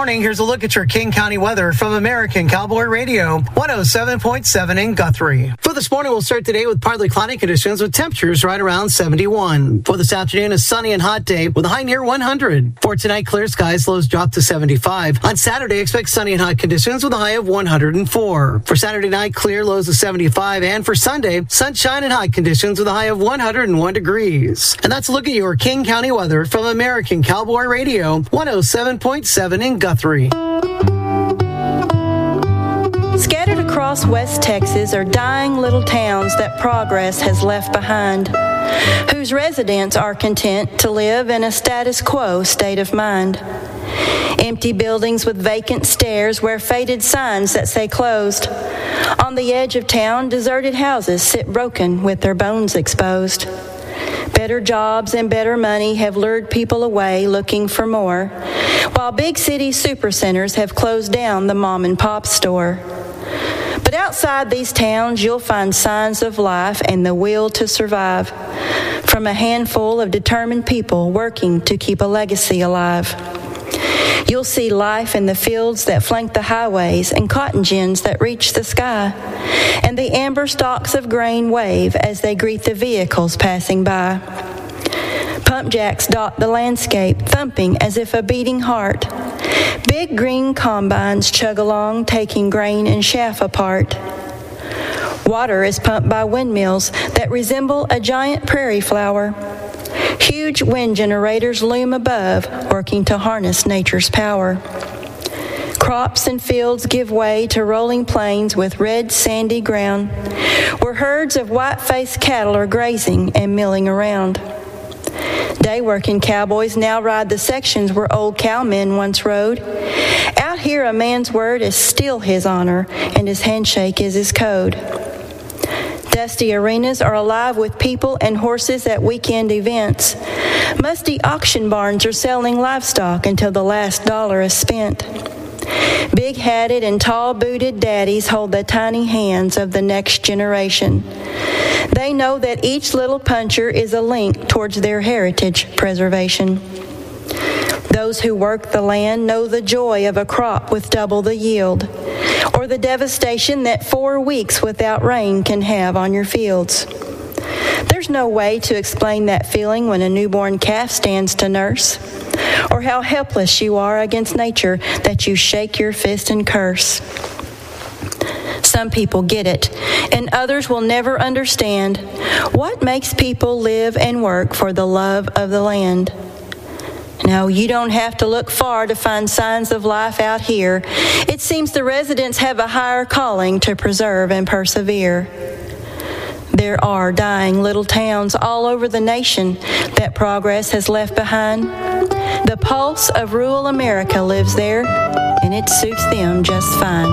morning, here's a look at your King County weather from American Cowboy Radio, 107.7 in Guthrie. For this morning, we'll start today with partly cloudy conditions with temperatures right around 71. For this afternoon, a sunny and hot day with a high near 100. For tonight, clear skies, lows drop to 75. On Saturday, expect sunny and hot conditions with a high of 104. For Saturday night, clear, lows of 75. And for Sunday, sunshine and hot conditions with a high of 101 degrees. And that's a look at your King County weather from American Cowboy Radio, 107.7 in Guthrie. Scattered across West Texas are dying little towns that progress has left behind, whose residents are content to live in a status quo state of mind. Empty buildings with vacant stairs wear faded signs that say closed. On the edge of town, deserted houses sit broken with their bones exposed. Better jobs and better money have lured people away looking for more, while big city supercenters have closed down the mom and pop store. But outside these towns, you'll find signs of life and the will to survive, from a handful of determined people working to keep a legacy alive. You'll see life in the fields that flank the highways and cotton gins that reach the sky, and the amber stalks of grain wave as they greet the vehicles passing by. Pump jacks dot the landscape, thumping as if a beating heart. Big green combines chug along, taking grain and chaff apart. Water is pumped by windmills that resemble a giant prairie flower. Huge wind generators loom above, working to harness nature's power. Crops and fields give way to rolling plains with red, sandy ground, where herds of white-faced cattle are grazing and milling around. Day-working cowboys now ride the sections where old cowmen once rode. Out here, a man's word is still his honor, and his handshake is his code. Dusty arenas are alive with people and horses at weekend events. Musty auction barns are selling livestock until the last dollar is spent. Big-hatted and tall-booted daddies hold the tiny hands of the next generation. They know that each little puncher is a link towards their heritage preservation. Those who work the land know the joy of a crop with double the yield, or the devastation that 4 weeks without rain can have on your fields. There's no way to explain that feeling when a newborn calf stands to nurse, or how helpless you are against nature that you shake your fist and curse. Some people get it, and others will never understand what makes people live and work for the love of the land. No, you don't have to look far to find signs of life out here. It seems the residents have a higher calling to preserve and persevere. There are dying little towns all over the nation that progress has left behind. The pulse of rural America lives there, and it suits them just fine.